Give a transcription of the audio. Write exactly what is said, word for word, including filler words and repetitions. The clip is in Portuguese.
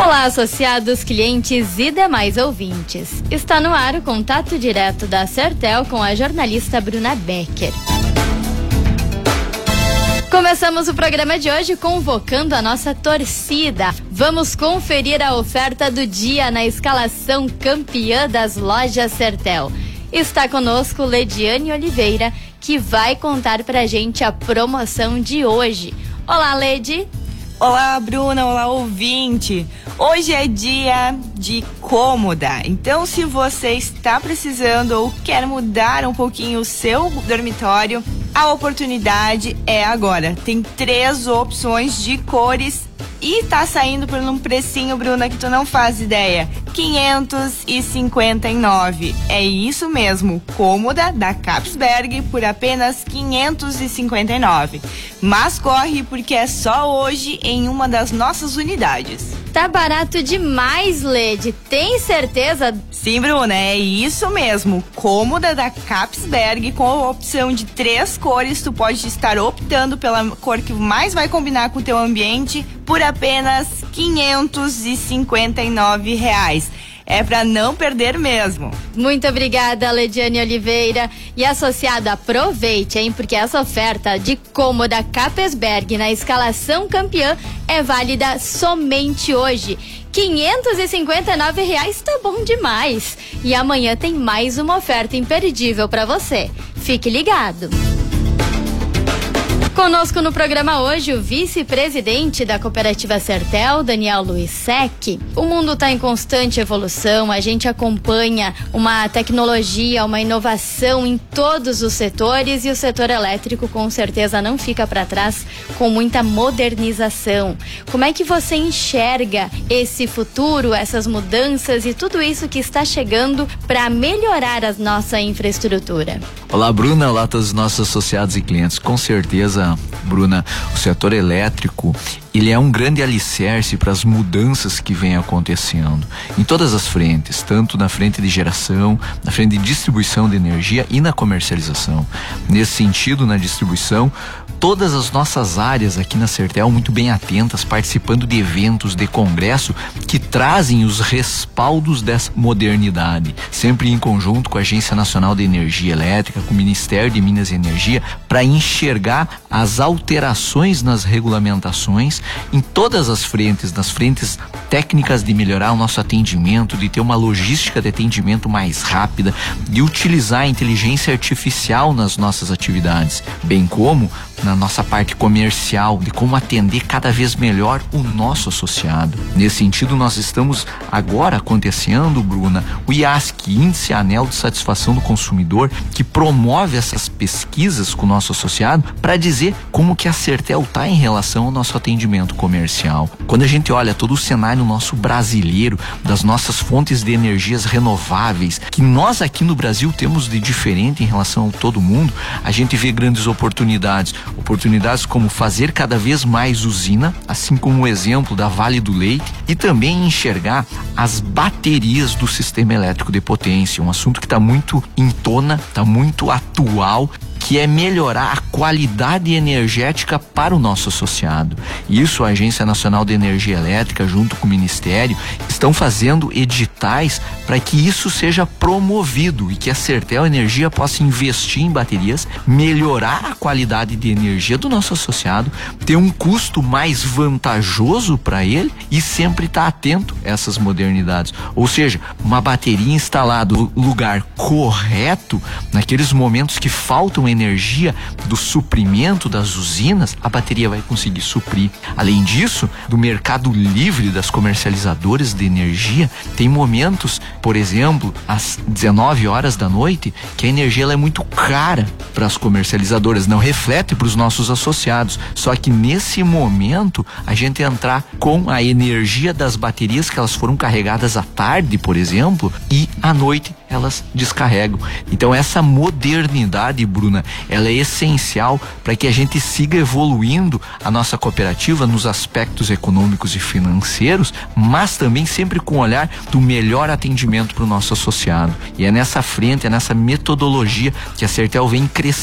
Olá, associados, clientes e demais ouvintes. Está no ar o contato direto da Sertel com a jornalista Bruna Becker. Começamos o programa de hoje convocando a nossa torcida. Vamos conferir a oferta do dia na escalação campeã das lojas Sertel. Está conosco Lediane Oliveira, que vai contar pra gente a promoção de hoje. Olá, Ledi. Olá, Bruna, olá, ouvinte. Hoje é dia de cômoda, então se você está precisando ou quer mudar um pouquinho o seu dormitório, a oportunidade é agora. Tem três opções de cores e tá saindo por um precinho, Bruna, que tu não faz ideia. quinhentos e cinquenta e nove. É isso mesmo, cômoda da Capsberg por apenas quinhentos e cinquenta e nove. Mas corre porque é só hoje em uma das nossas unidades. Tá barato demais, Ledi. Tem certeza? Sim, Bruna, é isso mesmo. Cômoda da Capsberg com a opção de três cores. Tu pode estar optando pela cor que mais vai combinar com o teu ambiente por apenas quinhentos e cinquenta e nove reais. É pra não perder mesmo. Muito obrigada, Lediane Oliveira. E associado, aproveite, hein? Porque essa oferta de cômoda Capsberg na escalação campeã é válida somente hoje. quinhentos e cinquenta e nove reais tá bom demais. E amanhã tem mais uma oferta imperdível pra você. Fique ligado. Conosco no programa hoje o vice-presidente da cooperativa Sertel, Daniel Luiz Sec. O mundo está em constante evolução, a gente acompanha uma tecnologia, uma inovação em todos os setores e o setor elétrico com certeza não fica para trás com muita modernização. Como é que você enxerga esse futuro, essas mudanças e tudo isso que está chegando para melhorar a nossa infraestrutura? Olá, Bruna, olá a todos os nossos associados e clientes. Com certeza, Bruna, o setor elétrico, ele é um grande alicerce para as mudanças que vêm acontecendo em todas as frentes, tanto na frente de geração, na frente de distribuição de energia e na comercialização. Nesse sentido, na distribuição, todas as nossas áreas aqui na Sertel muito bem atentas, participando de eventos, de congresso que trazem os respaldos dessa modernidade, sempre em conjunto com a Agência Nacional de Energia Elétrica, com o Ministério de Minas e Energia, para enxergar as alterações nas regulamentações em todas as frentes, nas frentes técnicas de melhorar o nosso atendimento, de ter uma logística de atendimento mais rápida, de utilizar a inteligência artificial nas nossas atividades, bem como na nossa parte comercial, de como atender cada vez melhor o nosso associado. Nesse sentido, nós estamos agora acontecendo, Bruna, o I A S C, Índice Anel de Satisfação do Consumidor, que promove essas pesquisas com o nosso associado para dizer como que a Sertel está em relação ao nosso atendimento comercial. Quando a gente olha todo o cenário nosso brasileiro, das nossas fontes de energias renováveis, que nós aqui no Brasil temos de diferente em relação a todo mundo, a gente vê grandes oportunidades. Oportunidades como fazer cada vez mais usina, assim como o exemplo da Vale do Leite, e também enxergar as baterias do sistema elétrico de potência, um assunto que está muito em tona, está muito atual, que é melhorar a qualidade energética para o nosso associado. Isso a Agência Nacional de Energia Elétrica, junto com o Ministério, estão fazendo editais para que isso seja promovido e que a Sertel Energia possa investir em baterias, melhorar a qualidade de energia do nosso associado, ter um custo mais vantajoso para ele e sempre estar atento a essas modernidades. Ou seja, uma bateria instalada no lugar correto, naqueles momentos que faltam energia do suprimento das usinas, a bateria vai conseguir suprir. Além disso, do mercado livre das comercializadoras de energia, tem momentos, por exemplo, às dezenove horas da noite, que a energia ela é muito cara para as comercializadoras, não reflete para os nossos associados. Só que nesse momento, a gente entrar com a energia das baterias que elas foram carregadas à tarde, por exemplo, e à noite elas descarregam. Então essa modernidade, Bruna, ela é essencial para que a gente siga evoluindo a nossa cooperativa nos aspectos econômicos e financeiros, mas também sempre com o olhar do melhor atendimento para o nosso associado. E é nessa frente, é nessa metodologia que a Sertel vem crescendo